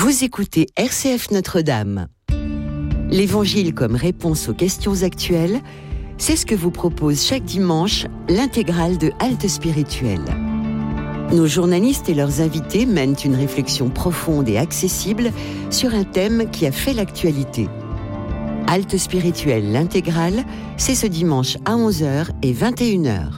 Vous écoutez RCF Notre-Dame. L'Évangile comme réponse aux questions actuelles, c'est ce que vous propose chaque dimanche l'intégrale de Halte Spirituelle. Nos journalistes et leurs invités mènent une réflexion profonde et accessible sur un thème qui a fait l'actualité. Halte Spirituelle, l'intégrale, c'est ce dimanche à 11h et 21h.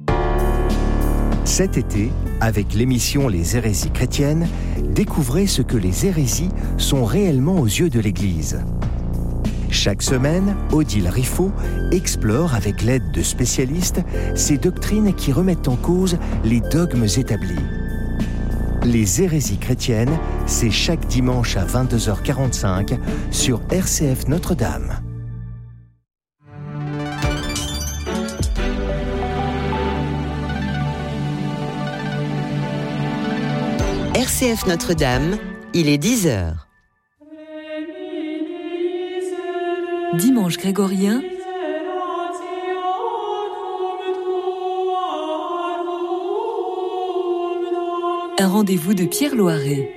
Cet été, avec l'émission Les hérésies chrétiennes, découvrez ce que les hérésies sont réellement aux yeux de l'Église. Chaque semaine, Odile Riffaut explore avec l'aide de spécialistes ces doctrines qui remettent en cause les dogmes établis. Les hérésies chrétiennes, c'est chaque dimanche à 22h45 sur RCF Notre-Dame. RCF Notre-Dame, il est 10h. Dimanche grégorien, un rendez-vous de Pierre Loiret.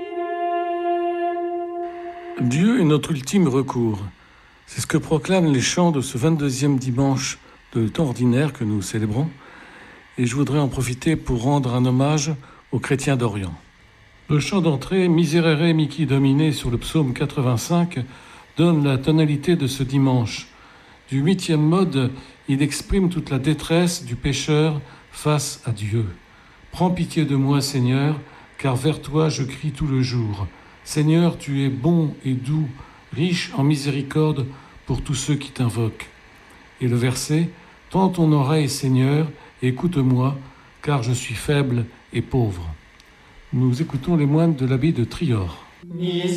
Dieu est notre ultime recours. C'est ce que proclament les chants de ce 22e dimanche de temps ordinaire que nous célébrons. Et je voudrais en profiter pour rendre un hommage aux chrétiens d'Orient. Le chant d'entrée, Miserere Mihi Domine, sur le psaume 85, donne la tonalité de ce dimanche. Du 8e mode, il exprime toute la détresse du pécheur face à Dieu. Prends pitié de moi, Seigneur, car vers toi je crie tout le jour. Seigneur, tu es bon et doux, riche en miséricorde pour tous ceux qui t'invoquent. Et le verset, tends ton oreille, Seigneur, et écoute-moi, car je suis faible et pauvre. Nous écoutons les moines de l'abbaye de Trior.